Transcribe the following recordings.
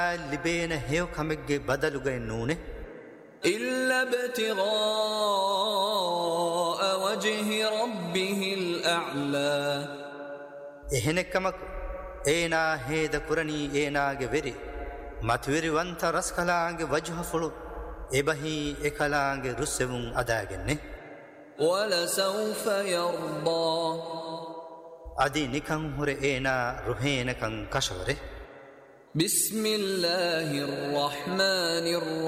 لبين هيو كمجي بدلوغي نونه إلا ابتغاء وجه ربه الأعلى එහෙනෙක්කමක් ඒනා හේද කුරණී ඒනාගේ වෙරි මතුවෙරි වන්ත රස්කලාගේ වජහෆුළු එබහි එකලාගේ රුස්සෙවුන් අදාගන්නේ ولسوف يرضى අදි නිකං හොර ඒනා රුහේනකං කශවරේ بسم الله الرحمن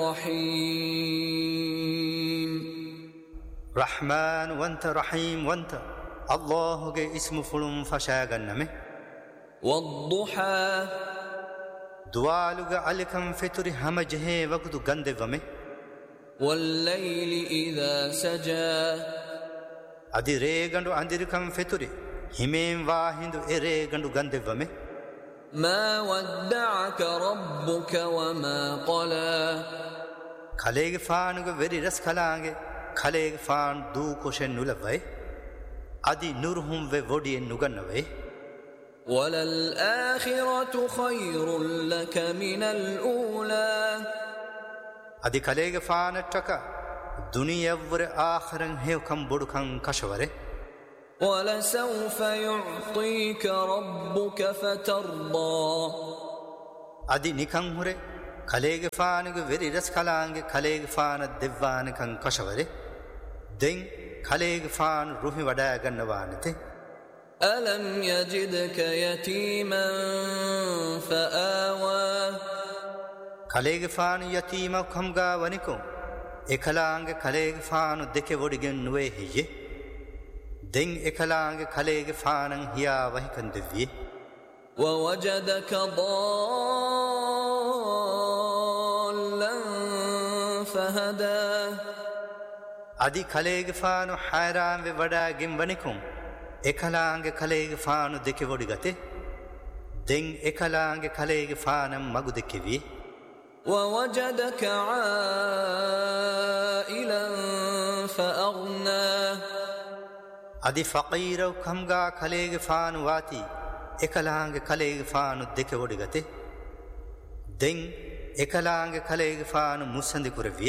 الرحيم رحمن وانت رحيم وانت الله کے اسم فلم فشاغنمه والضحى دوالوغ علكم فتر همجه وقت غندومه والليل إذا سجى ادي ريغندو انديركم فتر හිමෙන් වාහිඳු එරේගඬු ගන්දෙවමෙ ما ودعك ربك وما قلى කලේගේ ෆානුග වෙරි රස් කලාගේ කලේගේ ෆාන් දූ කොෂෙන් නුලවයි අදි නුරුහුම් වේ වොඩියෙන් නුගන්නවේ وللآخرة خير لك من الأولى අදි කලේගේ ෆානට්ටක දුනියවර ආඛරන් හේකම් බොඩුකම් කෂවරේ ولسوف يعطيك ربك فترضى අදි නිකං හොරේ කලේගේ ෆානුග වෙරි රස් කලාගේ කලේගේ ෆාන දෙවානකම් කෂවරේ දෙන් කලේගේ ෆාන් රුහි වඩා ගන්නවානතේ ألم يجدك يتيما فآوى කලේගේ ෆාන යතීමක් හම්ගා වනිකෝ එකලාගේ කලේගේ ෆානු දෙකේ වොඩිගෙන් නුවේ හියේ දෙන් එකලාගේ කලේගේ ෆානන් හියා වහිකන් දෙවියේ ووجدك ضالا فهدى අදි කලේගේ ෆානු හයරාම් වේ වඩා ගෙම්වනිකුම් එකලාගේ කලේගේ ෆානු දෙකේ වොඩි ගතේ දෙන් එකලාගේ කලේගේ ෆානම් මගු දෙකේ ووجدك عائلا فأغنى අදි ෆකීරව කම්ගා කලේගේ ෆානු වාති එකලාගේ කලේගේ ෆානු දෙකේ වොඩි ගතේ දෙන් එකලාගේ කලේගේ ෆානු මුසඳි කුරවියේ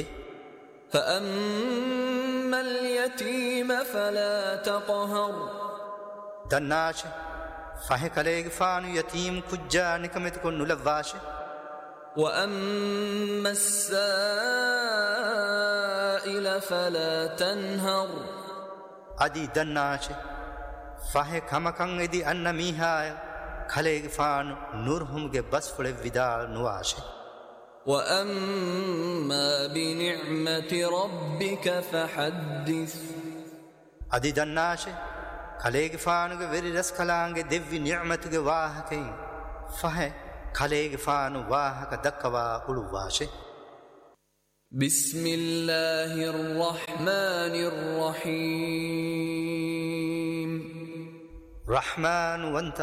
فأما اليتيم فلا تقهر دناش فهي كليغ فانو يتيم كجا نكمت كن نلواش وأما السائل فلا تنهر ادي دناش فهي كمكن ادي ان ميها كليغ فانو نورهم کے بس فل ودال نواش وأما بنعمة ربك فحدث ادي دناش කලේග ෆානුග වෙරි රස් කලාංගෙ දෙව්වි නිඅමතුග වාහකෙන් ෆහ කලේග ෆානු වාහක දක්කවා උළුවාෂේ بسم الله الرحمن الرحيم رحمن وانت